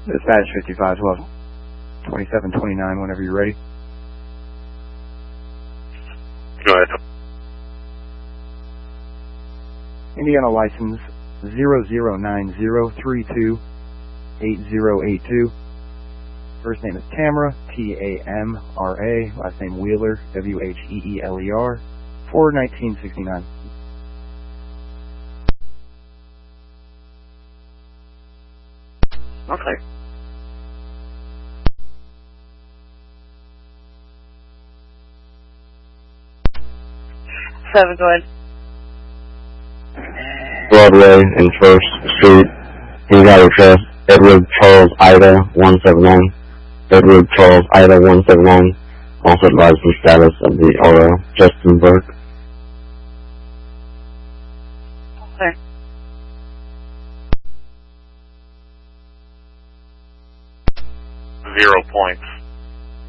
Dispatch 5512, 2729, whenever you're ready. Go ahead. Indiana license 0090328082. First name is Tamra, Tamra. Last name Wheeler, Wheeler. 4/1969. Okay. Seven, go ahead. Broadway and First Street. He's got address Edward Charles Ida 179. Edward Charles Ida 179. Also advised the status of the RO, Justin Burke. Okay. .0